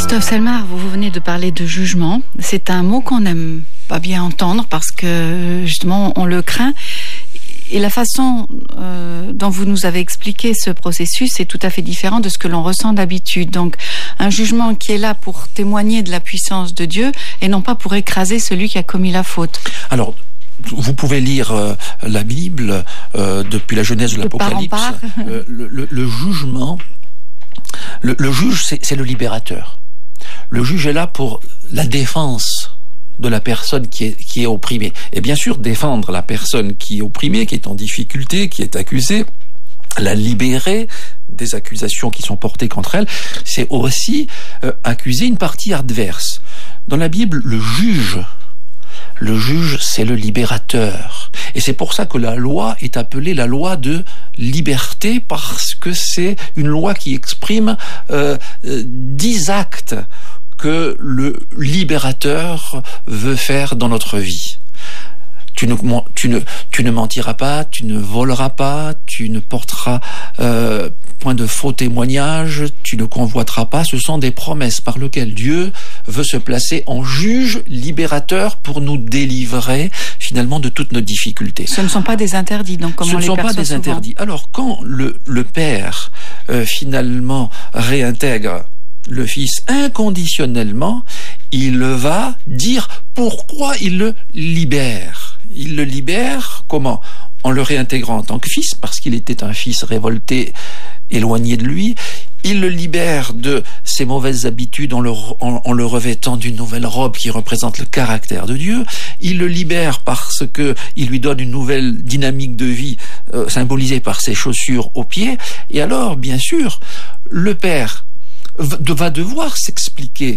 Christophe Selmar, vous venez de parler de jugement. C'est un mot qu'on n'aime pas bien entendre parce que justement on le craint. Et la façon dont vous nous avez expliqué ce processus est tout à fait différent de ce que l'on ressent d'habitude. Donc un jugement qui est là pour témoigner de la puissance de Dieu et non pas pour écraser celui qui a commis la faute. Alors, vous pouvez lire la Bible depuis la Genèse de l'Apocalypse. Le jugement, le juge, c'est le libérateur. Le juge est là pour la défense de la personne qui est opprimée. Et bien sûr, défendre la personne qui est opprimée, qui est en difficulté, qui est accusée, la libérer des accusations qui sont portées contre elle, c'est aussi accuser une partie adverse. Dans la Bible, le juge, c'est le libérateur. Et c'est pour ça que la loi est appelée la loi de liberté, parce que c'est une loi qui exprime 10 actes que le libérateur veut faire dans notre vie. Tu ne mentiras pas, tu ne voleras pas, tu ne porteras point de faux témoignage, tu ne convoiteras pas. Ce sont des promesses par lesquelles Dieu veut se placer en juge libérateur pour nous délivrer finalement de toutes nos difficultés. Ce ne sont pas des interdits, donc comme on les perçoit souvent. Ce ne sont pas des interdits. Alors quand le Père finalement réintègre le Fils inconditionnellement, il va dire pourquoi il le libère. Il le libère comment? En le réintégrant en tant que fils, parce qu'il était un fils révolté, éloigné de lui. Il le libère de ses mauvaises habitudes en le revêtant d'une nouvelle robe qui représente le caractère de Dieu. Il le libère parce que il lui donne une nouvelle dynamique de vie symbolisée par ses chaussures aux pieds. Et alors, bien sûr, le Père va devoir s'expliquer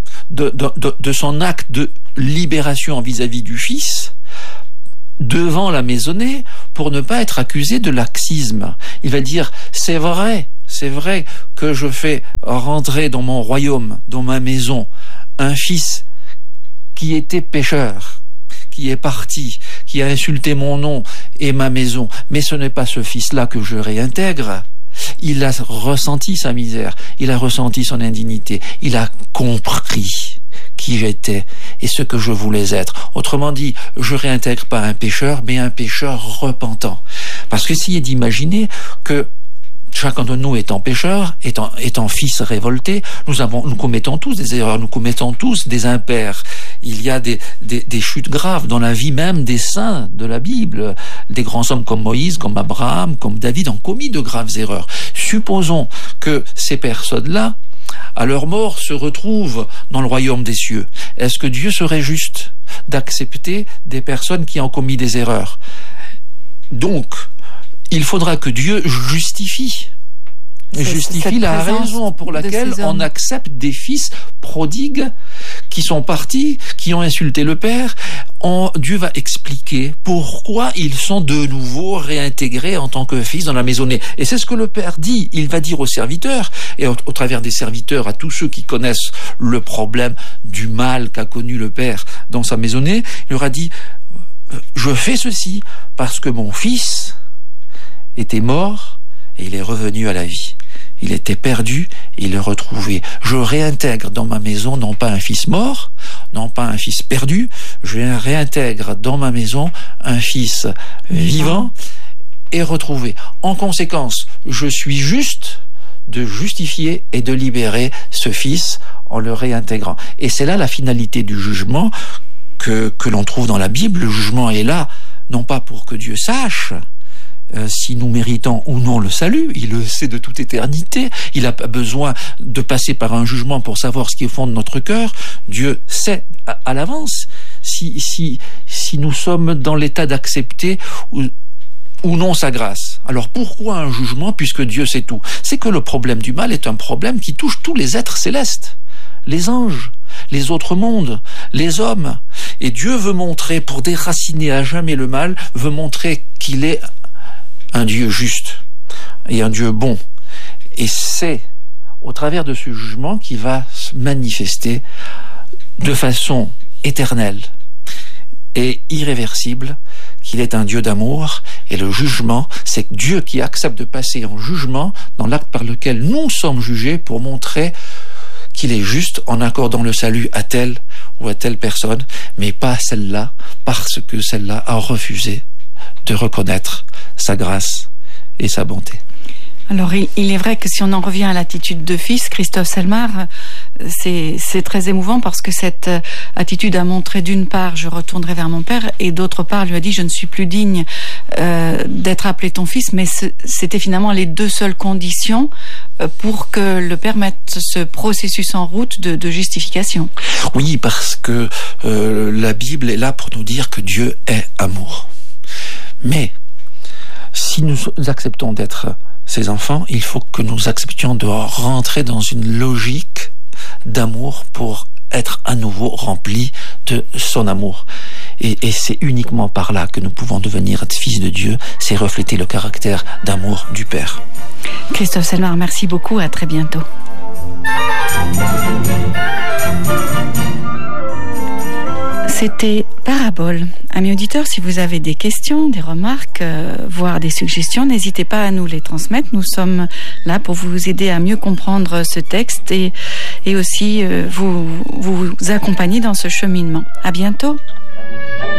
de son acte de libération vis-à-vis du Fils devant la maisonnée pour ne pas être accusé de laxisme. Il va dire, c'est vrai que je fais rentrer dans mon royaume, dans ma maison, un fils qui était pécheur, qui est parti, qui a insulté mon nom et ma maison, mais ce n'est pas ce fils-là que je réintègre. Il a ressenti sa misère, il a ressenti son indignité, il a compris qui j'étais et ce que je voulais être. Autrement dit, je réintègre pas un pécheur, mais un pécheur repentant. Parce que essayez d'imaginer que chacun de nous étant pécheur, étant fils révolté, nous commettons tous des erreurs, nous commettons tous des impairs. Il y a des chutes graves dans la vie même des saints de la Bible. Des grands hommes comme Moïse, comme Abraham, comme David ont commis de graves erreurs. Supposons que ces personnes-là, à leur mort, se retrouvent dans le royaume des cieux. Est-ce que Dieu serait juste d'accepter des personnes qui ont commis des erreurs? Donc, il faudra que Dieu justifie la raison pour laquelle on accepte des fils prodigues qui sont partis, qui ont insulté le Père. Dieu va expliquer pourquoi ils sont de nouveau réintégrés en tant que fils dans la maisonnée. Et c'est ce que le Père dit. Il va dire aux serviteurs, et au travers des serviteurs, à tous ceux qui connaissent le problème du mal qu'a connu le Père dans sa maisonnée, il leur a dit, je fais ceci parce que mon fils était mort et il est revenu à la vie. Il était perdu et il est retrouvé. Je réintègre dans ma maison non pas un fils mort, non pas un fils perdu, je réintègre dans ma maison un fils vivant et retrouvé. En conséquence, je suis juste de justifier et de libérer ce fils en le réintégrant. Et c'est là la finalité du jugement que l'on trouve dans la Bible. Le jugement est là, non pas pour que Dieu sache si nous méritons ou non le salut, il le sait de toute éternité, il a besoin de passer par un jugement pour savoir ce qui est au fond de notre cœur. Dieu sait à l'avance si nous sommes dans l'état d'accepter ou non sa grâce. Alors pourquoi un jugement puisque Dieu sait tout? C'est que le problème du mal est un problème qui touche tous les êtres célestes, les anges, les autres mondes, les hommes. Et Dieu veut montrer, pour déraciner à jamais le mal, veut montrer qu'il est un Dieu juste et un Dieu bon. Et c'est au travers de ce jugement qu'il va se manifester de façon éternelle et irréversible qu'il est un Dieu d'amour. Et le jugement, c'est Dieu qui accepte de passer en jugement dans l'acte par lequel nous sommes jugés pour montrer qu'il est juste en accordant le salut à telle ou à telle personne, mais pas celle-là, parce que celle-là a refusé de reconnaître sa grâce et sa bonté. Alors, il est vrai que si on en revient à l'attitude de fils, Christophe Selmar, c'est très émouvant parce que cette attitude a montré d'une part, je retournerai vers mon père, et d'autre part, lui a dit, je ne suis plus digne d'être appelé ton fils, mais c'était finalement les deux seules conditions pour que le père mette ce processus en route de justification. Oui, parce que la Bible est là pour nous dire que Dieu est amour. Mais si nous acceptons d'être ses enfants, il faut que nous acceptions de rentrer dans une logique d'amour pour être à nouveau remplis de son amour. Et c'est uniquement par là que nous pouvons devenir fils de Dieu, c'est refléter le caractère d'amour du Père. Christophe Selmar, merci beaucoup, à très bientôt. C'était Parabole. Amis auditeurs, si vous avez des questions, des remarques, voire des suggestions, n'hésitez pas à nous les transmettre. Nous sommes là pour vous aider à mieux comprendre ce texte et aussi vous accompagner dans ce cheminement. À bientôt.